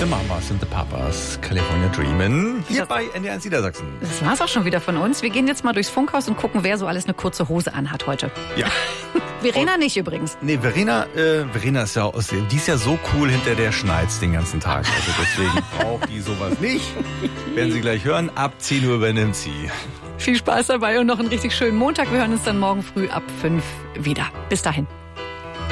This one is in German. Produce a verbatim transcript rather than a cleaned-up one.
The Mamas and the Papas, California Dreamin', hier bei N D R eins Niedersachsen. Das war's auch schon wieder von uns. Wir gehen jetzt mal durchs Funkhaus und gucken, wer so alles eine kurze Hose anhat heute. Ja. Verena nicht übrigens. Nee, Verena, äh, Verena ist ja aus, die ist ja so cool, hinter der schneit's den ganzen Tag. Also deswegen braucht die sowas nicht. Werden Sie gleich hören, ab zehn Uhr übernimmt sie. Viel Spaß dabei und noch einen richtig schönen Montag. Wir hören uns dann morgen früh ab fünf wieder. Bis dahin.